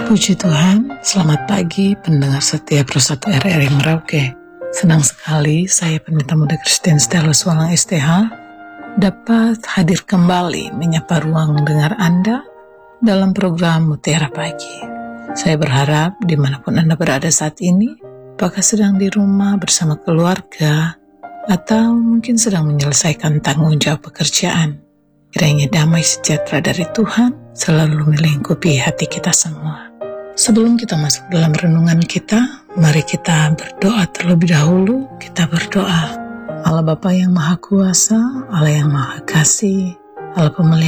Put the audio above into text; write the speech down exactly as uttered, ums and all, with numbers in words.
Puji Tuhan, selamat pagi pendengar setia Pro satu R R I Merauke. Senang sekali saya Pendeta Muda Kristen Stelos Walang S T H dapat hadir kembali menyapa ruang dengar Anda dalam program Mutiara Pagi. Saya berharap dimanapun Anda berada saat ini, apakah sedang di rumah bersama keluarga atau mungkin sedang menyelesaikan tanggung jawab pekerjaan, kiranya damai sejahtera dari Tuhan selalu melingkupi hati kita semua. Sebelum kita masuk dalam renungan kita, mari kita berdoa terlebih dahulu. Kita berdoa. Allah Bapa yang Maha Kuasa, Allah yang Maha Kasih, Allah Pemelihara